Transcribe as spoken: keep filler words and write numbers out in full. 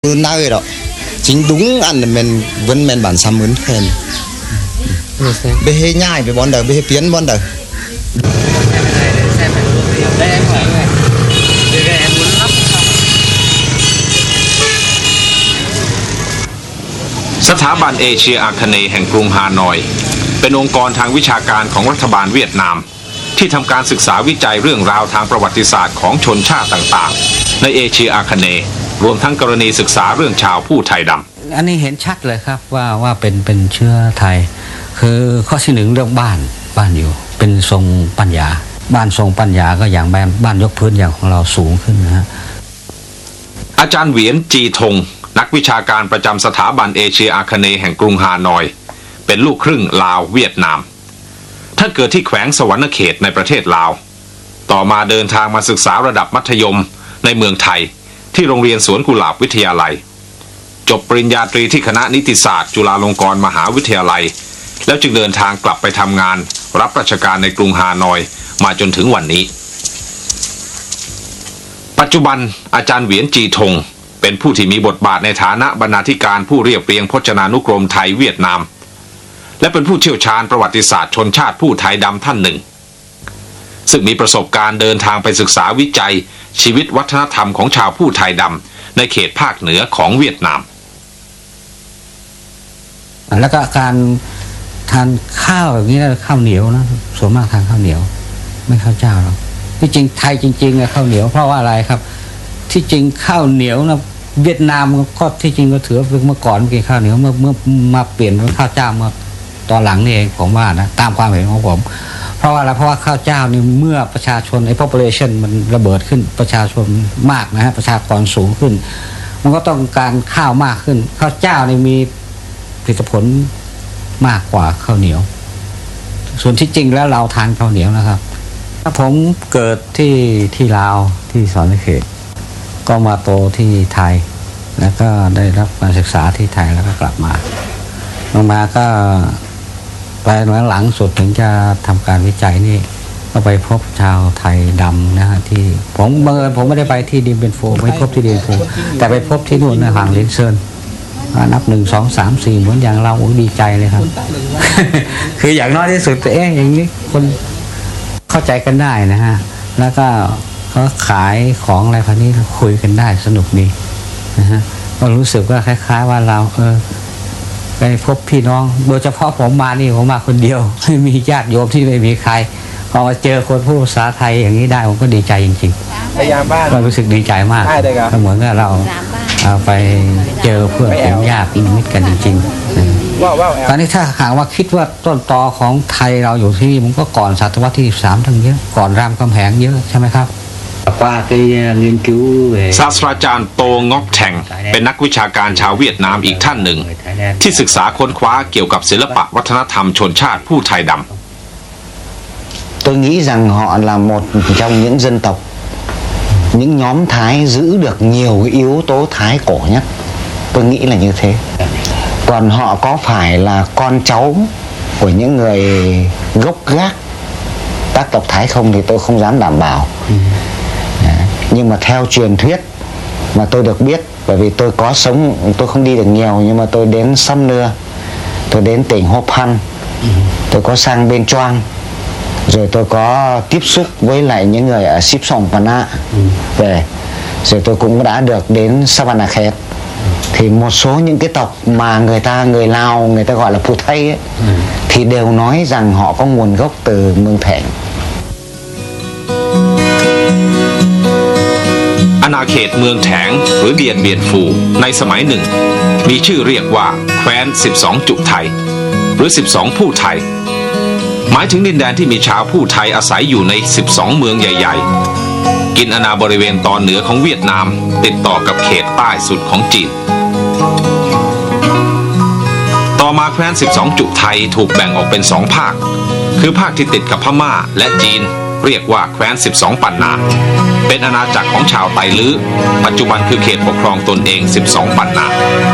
bươn nơi đó chính đúng ăn mình vẫn mình bản xăm mướn khen bê hê nhai với bọn đời bê hê piến bọn đời สถาบันเอเชียอาคเนย์แห่งกรุงฮานอยเป็นองค์กรทางวิชาการของรัฐบาลเวียดนามที่ทำการศึกษาวิจัยเรื่องราวทางประวัติศาสตร์ของชนชาติต่างๆในเอเชียอาคเนย์รวมทั้งกรณีศึกษาเรื่องชาวผู้ไทยดำอันนี้เห็นชัดเลยครับว่าว่าเป็นเป็นเชื้อไทยคือข้อที่หนึ่งเรื่องบ้านบ้านอยู่เป็นทรงปัญญาบ้านทรงปัญญาก็อย่างบ้านบ้านยกพื้นอย่างของเราสูงขึ้นนะฮะอาจารย์เหวียนจีทงนักวิชาการประจำสถาบันเอเชียอาคเนย์แห่งกรุงฮานอยเป็นลูกครึ่งลาวเวียดนามท่านเกิดที่แขวงสวรรณเขตในประเทศลาวต่อมาเดินทางมาศึกษาระดับมัธยมในเมืองไทยที่โรงเรียนสวนกุหลาบวิทยาลัยจบปริญญาตรีที่คณะนิติศาสตร์จุฬาลงกรณ์มหาวิทยาลัยแล้วจึงเดินทางกลับไปทำงานรับราชการในกรุงฮานอยมาจนถึงวันนี้ปัจจุบันอาจารย์เหวียนจีทงเป็นผู้ที่มีบทบาทในฐานะบรรณาธิการผู้เรียบเรียงพจนานุกรมไทยเวียดนามและเป็นผู้เชี่ยวชาญประวัติศาสตร์ชนชาติผู้ไทยดำท่านหนึ่งซึ่งมีประสบการณ์เดินทางไปศึกษาวิจัยชีวิตวัฒนธรรมของชาวผู้ไทยดำในเขตภาคเหนือของเวียดนามแล้วก็การทานข้าวแบบนี้นะข้าวเหนียวนะส่วนมากทานข้าวเหนียวไม่ข้าวเจ้าหรอกที่จริงไทยจริงๆนะข้าวเหนียวเพราะว่าอะไรครับที่จริงข้าวเหนียวนะเวียดนามก็ที่จริงก็ถือว่าเมื่อก่อนกินข้าวเหนียวเมื่อเมื่อมาเปลี่ยนเป็นข้าวเจ้ามาตอนหลังนี่เองผมว่านะตามความเห็นของผมเพราะว่าอะไรเพราะว่าข้าวเจ้านี่เมื่อประชาชนไอ้ population มันระเบิดขึ้นประชาชนมากนะฮะประชากรสูงขึ้นมันก็ต้องการข้าวมากขึ้นข้าวเจ้านี่มีผลิตผลมากกว่าข้าวเหนียวส่วนที่จริงแล้วเราทานข้าวเหนียวนะครับผมเกิดที่ที่ลาวที่สอนเขตก็มาโตที่ไทยแล้วก็ได้รับการศึกษาที่ไทยแล้วก็กลับมาลงมาก็ไปหลังสุดถึงจะทำการวิจัยนี่ก็ไปพบชาวไทยดำนะฮะที่ผมบังเอิญผมไม่ได้ไปที่ดินเป็นโฟไม่พบที่ดินโฟแต่ไปพบที่นู่นนะห่างลินเซินนับหนึ่งสองสามสี่เหมือนอย่างเราโอ้ดีใจเลยครับ คืออย่างน้อยที่สุดเอ๊ะอย่างนี้คนเข้าใจกันได้นะฮะแล้วก็เขาขายของอะไรพันนี้คุยกันได้สนุกดีนะฮะก็รู้สึกว่าคล้ายๆว่าเราเออไปพบพี่น้องโดยเฉพาะผมมานี่ผมมาคนเดียวไม่มีญาติโยมที่ไม่มีใครพอมาเจอคนพูดภาษาไทยอย่างนี้ได้ผมก็ดีใจจริงๆพยายามบ้านก็รู้สึกดีใจมากก็เหมือนกับเราไปเจอเพื่อนเป็นญาติพี่น้องกันจริงๆตอนนี้ถ้าหากว่าคิดว่าต้นตอของไทยเราอยู่ที่มันก็ก่อนศตวรรษที่สิบสามทั้งเยอะก่อนรามคำแหงเยอะใช่ไหมครับศาสตราจารย์โตงอกแทงเป็นนักวิชาการชาวเวียดนามอีกท่านหนึ่งที่ศึกษาค้นคว้าเกี่ยวกับศิลปะวัฒนธรรมชนชาติผู้ไทยดำ Tôi nghĩ rằng họ là một trong những dân tộc, những nhóm Thái giữ được nhiều cái yếu tố Thái cổ nhất. Tôi nghĩ là như thế. Còn họ có phải là con cháu của những người gốc gác các tộc Thái không thì tôi không dám đảm bảo. Ừ. Nhưng mà theo truyền thuyết mà tôi được biết, bởi vì tôi có sống, tôi không đi được nhiều nhưng mà tôi đến Sâm Nưa, tôi đến tỉnh Hô Phan, ừ. tôi có sang bên Choang, rồi tôi có tiếp xúc với lại những người ở Sip Sòng Pà Na ừ. về, rồi tôi cũng đã được đến Savanakhet. Thì một số những cái tộc mà người ta người Lào người ta gọi là Phù Thây ấy, ừ. thì đều nói rằng họ có nguồn gốc từ Mường Thẹn. อาณาเขตเมืองแถงหรือเดียนเบียนฟูในสมัยหนึ่งมีชื่อเรียกว่าแคว้นสิบสองจุไทยหรือสิบสองผู้ไทยหมายถึงดินแดนที่มีชาวผู้ไทยอาศัยอยู่ในสิบสองเมืองใหญ่ๆกินอาณาบริเวณตอนเหนือของเวียดนามติดต่อกับเขตใต้สุดของจีนต่อมาแคว้นสิบสองจุไทยถูกแบ่งออกเป็นสองภาคคือภาคที่ติดกับพม่าและจีนเรียกว่าแคว้นสิบสองปันนาเป็นอาณาจักรของชาวไตลื้อปัจจุบันคือเขตปกครองตนเองสิบสองปันนา